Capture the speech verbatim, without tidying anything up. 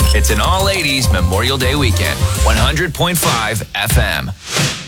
It's an all-ladies Memorial Day weekend. one hundred point five F M.